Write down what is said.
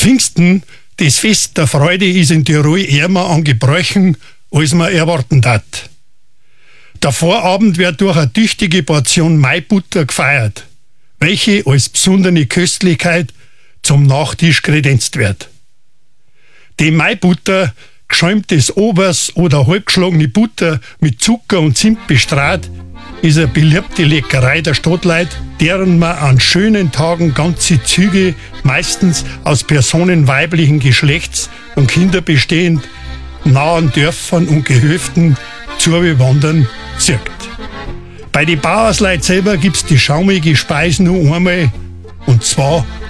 Pfingsten, das Fest der Freude, ist in Tirol ärmer an Gebräuchen, als man erwarten hat. Der Vorabend wird durch eine tüchtige Portion Maibutter gefeiert, welche als besondere Köstlichkeit zum Nachtisch kredenzt wird. Die Maibutter, geschäumtes Obers oder halbgeschlagene Butter mit Zucker und Zimt bestrahlt, ist eine beliebte Leckerei der Stadtleute, deren man an schönen Tagen ganze Züge, meistens aus Personen weiblichen Geschlechts und Kinder bestehend, nahen Dörfern und Gehöften zu bewandern zirkt. Bei den Bauersleuten selber gibt's die schaumige Speise nur einmal, und zwar